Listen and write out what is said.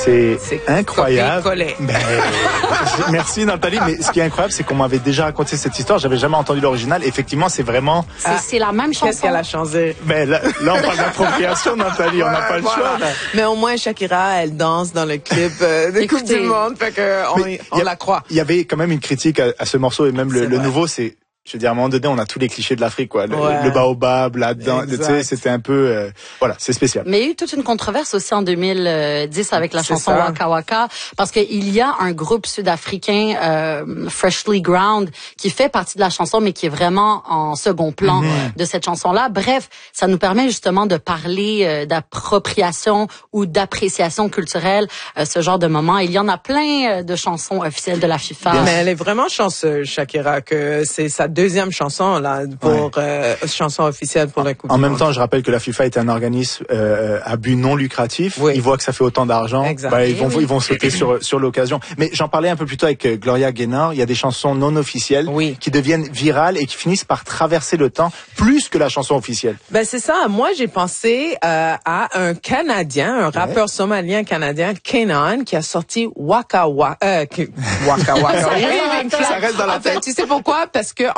C'est incroyable. Copier-coller. Merci Nathalie, mais ce qui est incroyable, c'est qu'on m'avait déjà raconté cette histoire, j'avais jamais entendu l'original. Effectivement, c'est vraiment... C'est la même chanson. Qu'est-ce qu'elle a changé? Mais là on parle d'appropriation, Nathalie, on n'a pas le choix. Là. Mais au moins, Shakira, elle danse dans le clip de Coupe du Monde, fait que on la croit. Il y avait quand même une critique à ce morceau, et même le nouveau, c'est... Je veux dire, à un moment donné, on a tous les clichés de l'Afrique, quoi. Le baobab, là-dedans, tu sais, c'était un peu... voilà, c'est spécial. Mais il y a eu toute une controverse aussi en 2010 avec la chanson Waka Waka, parce qu'il y a un groupe sud-africain, Freshly Ground, qui fait partie de la chanson, mais qui est vraiment en second plan de cette chanson-là. Bref, ça nous permet justement de parler d'appropriation ou d'appréciation culturelle, ce genre de moment. Il y en a plein de chansons officielles de la FIFA. Mais elle est vraiment chanceuse, Shakira, que c'est sa deuxième chanson là pour chanson officielle pour la Coupe du Monde. En même temps, je rappelle que la FIFA est un organisme à but non lucratif. Oui. Ils voient que ça fait autant d'argent, ils vont sauter sur l'occasion. Mais j'en parlais un peu plus tôt avec Gloria Gaynor. Il y a des chansons non officielles qui deviennent virales et qui finissent par traverser le temps plus que la chanson officielle. Ben c'est ça. Moi, j'ai pensé à un Canadien, un rappeur somalien canadien, Kenan, qui a sorti Waka Waka. Waka Waka. Ça reste dans la tête. Tu sais pourquoi? Parce que